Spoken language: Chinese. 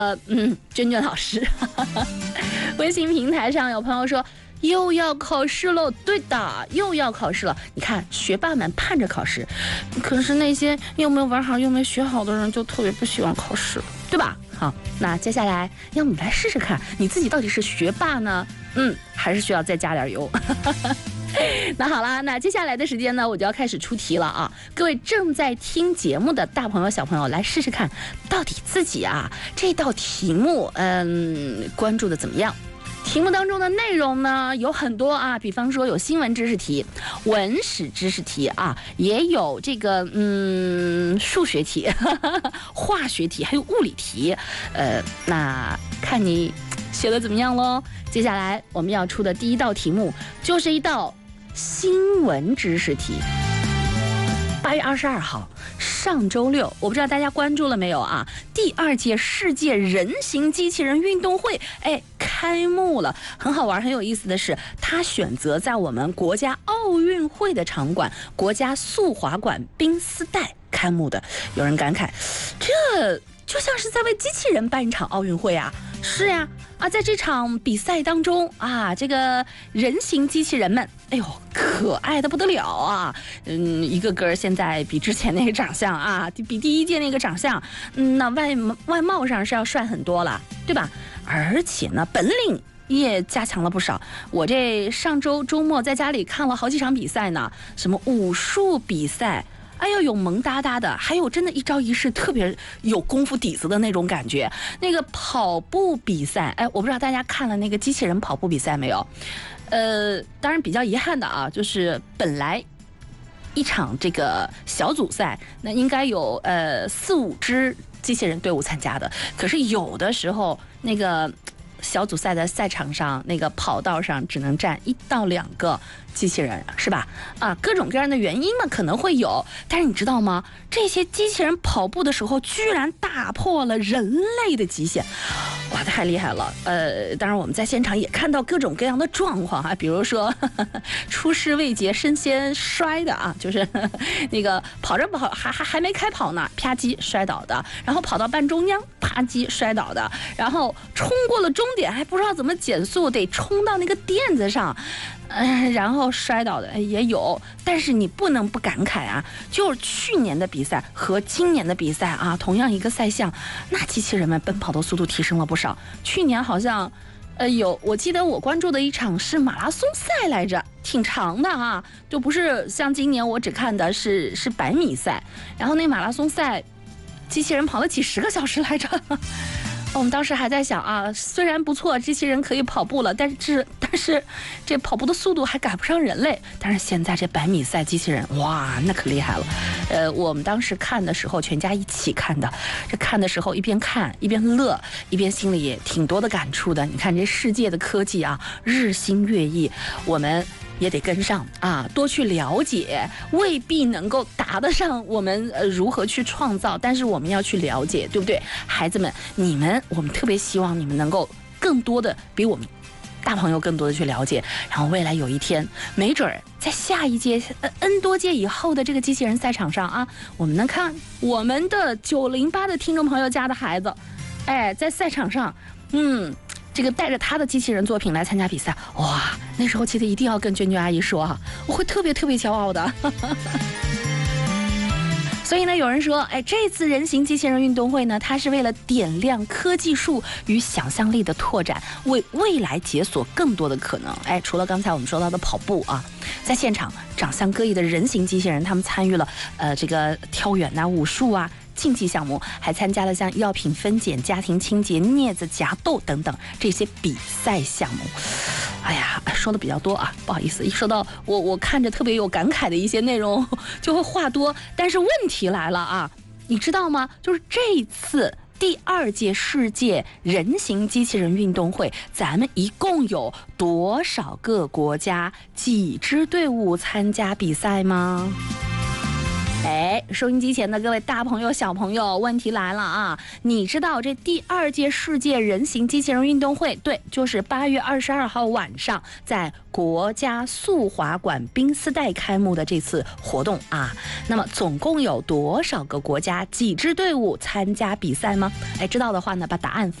娟娟老师，微信平台上有朋友说又要考试了，对的，又要考试了。你看，学霸们盼着考试，可是那些又没有玩好又没学好的人就特别不喜欢考试，对吧？好，那接下来让我们来试试看，你自己到底是学霸呢？还是需要再加点油。那好了，那接下来的时间呢，我就要开始出题了啊！各位正在听节目的大朋友、小朋友，来试试看，到底自己啊这道题目，关注的怎么样？题目当中的内容呢有很多啊，比方说有新闻知识题、文史知识题啊，也有这个数学题、化学题，还有物理题。那看你写的怎么样咯。接下来我们要出的第一道题目就是一道新闻知识题。8月22号，上周六，我不知道大家关注了没有啊？第2届世界人形机器人运动会，开幕了。很好玩，很有意思的是，它选择在我们国家奥运会的场馆——国家速滑馆冰丝带开幕的。有人感慨，这就像是在为机器人办一场奥运会啊！是呀，在这场比赛当中啊，这个人形机器人们，可爱的不得了啊！一个个现在比之前那个长相啊，比第一届那个长相，那外貌上是要帅很多了，对吧？而且呢，本领也加强了不少。我这上周周末在家里看了好几场比赛呢，什么武术比赛。有萌哒哒的，还有真的一招一式特别有功夫底子的那种感觉。那个跑步比赛，我不知道大家看了那个机器人跑步比赛没有？当然比较遗憾的啊，就是本来一场这个小组赛，那应该有4-5支机器人队伍参加的，可是有的时候那个小组赛的赛场上，那个跑道上只能站1到2个机器人，是吧？各种各样的原因嘛，可能会有。但是你知道吗？这些机器人跑步的时候，居然打破了人类的极限，哇，太厉害了！当然我们在现场也看到各种各样的状况啊，比如说出师未捷身先摔的啊，就是那个跑着跑还没开跑呢，啪叽摔倒的，然后跑到半中央，啪叽摔倒的，然后冲过了终点还不知道怎么减速，得冲到那个垫子上。然后摔倒的也有，但是你不能不感慨啊，就是去年的比赛和今年的比赛啊，同样一个赛项，那机器人们奔跑的速度提升了不少。去年好像我记得我关注的一场是马拉松赛来着，挺长的啊，就不是像今年我只看的是100米赛，然后那马拉松赛机器人跑了几10个小时来着。我们当时还在想啊，虽然不错，机器人可以跑步了，但是这跑步的速度还赶不上人类。但是现在这100米赛机器人，哇，那可厉害了。我们当时看的时候，全家一起看的，这看的时候一边看一边乐，一边心里也挺多的感触的。你看这世界的科技啊，日新月异，我们也得跟上啊，多去了解，未必能够达得上我们如何去创造，但是我们要去了解，对不对？孩子们，我们特别希望你们能够更多的比我们大朋友更多的去了解，然后未来有一天，没准在下一届N 多届以后的这个机器人赛场上啊，我们能看我们的908的听众朋友家的孩子，在赛场上，这个带着他的机器人作品来参加比赛，哇，那时候记得一定要跟娟娟阿姨说啊，我会特别特别骄傲的。所以呢，有人说，这次人形机器人运动会呢，它是为了点亮科技树与想象力的拓展，为未来解锁更多的可能。除了刚才我们说到的跑步啊，在现场长相各异的人形机器人，他们参与了这个跳远啊、武术啊、竞技项目，还参加了像药品分拣、家庭清洁、镊子夹斗等等这些比赛项目。说的比较多啊，不好意思，一说到我看着特别有感慨的一些内容，就会话多。但是问题来了啊，你知道吗？就是这次第2届世界人形机器人运动会，咱们一共有多少个国家、几支队伍参加比赛吗？ 收音机前的各位大朋友小朋友，问题来了啊！你知道这第2届世界人形机器人运动会，对，就是8月22号晚上在国家速滑馆宾斯代开幕的这次活动啊。那么总共有多少个国家、几支队伍参加比赛吗？知道的话呢，把答案